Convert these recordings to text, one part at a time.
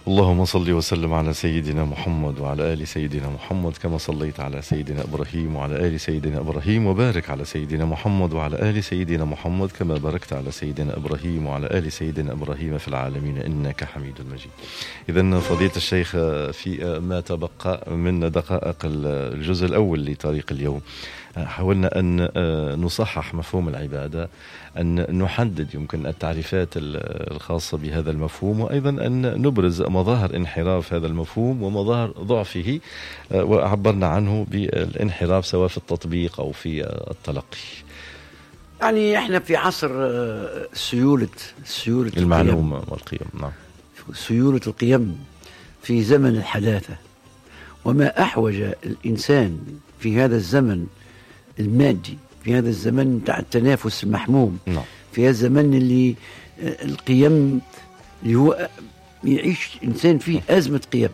اللهم صل وسلم على سيدنا محمد وعلى آل سيدنا محمد كما صليت على سيدنا إبراهيم وعلى آل سيدنا إبراهيم، وبارك على سيدنا محمد وعلى آل سيدنا محمد كما باركت على سيدنا إبراهيم وعلى آل سيدنا إبراهيم في العالمين إنك حميد مجيد. إذن فضيلة الشيخ، في ما تبقى من دقائق الجزء الأول لطريق اليوم حاولنا أن نصحح مفهوم العبادة، أن نحدد يمكن التعريفات الخاصة بهذا المفهوم، وأيضا أن نبرز مظاهر انحراف هذا المفهوم ومظاهر ضعفه، وعبرنا عنه بالانحراف سواء في التطبيق أو في التلقي. يعني احنا في عصر سيولة المعلوم والقيم. نعم، سيولة القيم في زمن الحداثة، وما أحوج الإنسان في هذا الزمن المادي، في هذا الزمن بتاع التنافس المحموم، في هذا الزمن اللي القيم اللي هو يعيش إنسان فيه أزمة قيم.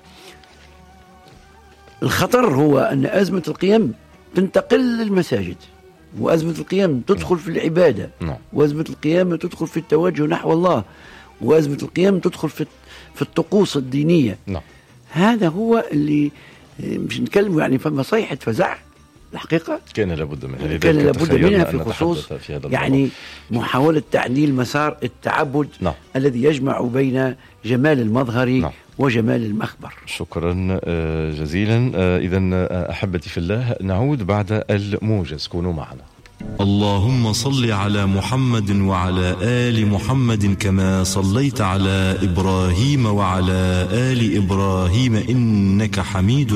الخطر هو أن أزمة القيم تنتقل للمساجد، وأزمة القيم تدخل في العبادة، وأزمة القيم تدخل في التوجه نحو الله، وأزمة القيم تدخل في الطقوس الدينية. هذا هو اللي مش نتكلم يعني فما صيحة فزع الحقيقة كان لابد منها في خصوص يعني محاولة تعديل مسار التعبد الذي يجمع بين جمال المظهر وجمال المخبر. شكرا جزيلا. إذن أحبتي في الله، نعود بعد الموجز، كونوا معنا. اللهم صل على محمد وعلى آل محمد كما صليت على إبراهيم وعلى آل إبراهيم إنك حميد